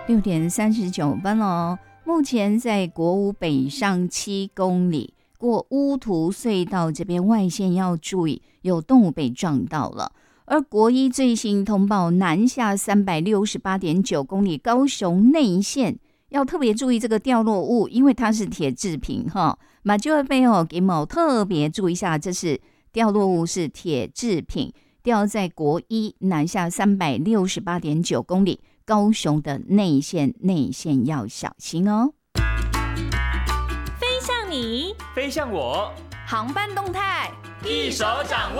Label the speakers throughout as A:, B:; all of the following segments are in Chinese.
A: 6:39了。目前在国五北上7公里过乌涂隧道这边外线要注意，有动物被撞到了。而国一最新通报南下368.9公里高雄内线要特别注意这个掉落物，因为它是铁制品哈，马就会背后给某特别注意一下，这是掉落物是铁制品，掉在国一南下368.9公里高雄的内线要小心哦。
B: 飞向你，
C: 飞向我，
B: 航班动态
C: 一手掌握。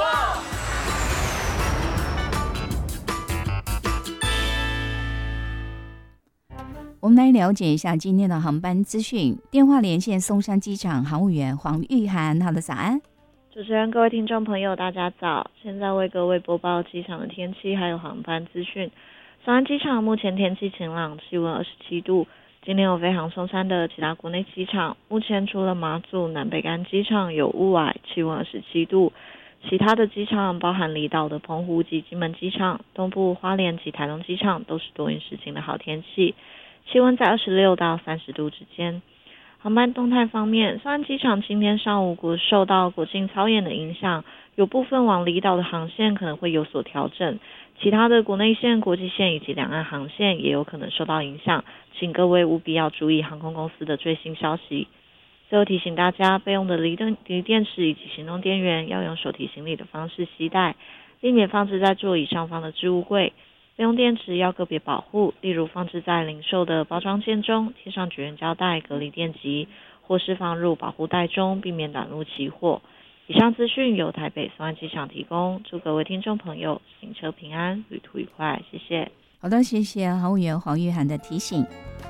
A: 我们来了解一下今天的航班资讯。电话连线松山机场航务员黄玉涵，好的，早安。
D: 主持人、各位听众朋友，大家早！现在为各位播报机场的天气还有航班资讯。松山机场目前天气晴朗，气温27度。今天有飞航松山的其他国内机场，目前除了马祖南北干机场有雾霭，气温27度。其他的机场，包含离岛的澎湖及金门机场、东部花莲及台东机场，都是多云时晴的好天气。气温在26到30度之间。航班动态方面，松山机场今天上午受到国庆操演的影响，有部分往离岛的航线可能会有所调整，其他的国内线、国际线以及两岸航线也有可能受到影响，请各位务必要注意航空公司的最新消息。最后提醒大家，备用的锂电池以及行动电源要用手提行李的方式携带，避免放置在座椅上方的置物柜。备用电池要个别保护，例如放置在零售的包装件中，贴上绝缘胶带隔离电极，或是放入保护袋中，避免短路起火。以上资讯由台北松山机场提供，祝各位听众朋友行车平安，旅途愉快，谢谢。
A: 好的，谢谢航务员黄玉涵的提醒。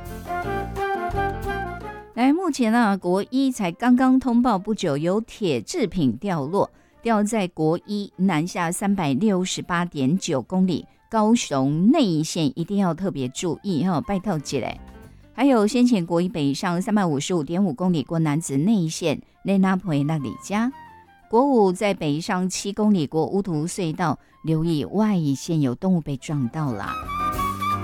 A: 来，目前国一才刚刚通报不久，有铁制品掉在国一南下368.9公里。高雄内线一定要特别注意哈，拜托起来。还有先前国一北上355.5公里过楠梓内线内那培那里家，国五在北上7公里过乌涂隧道，留意外线有动物被撞到啦。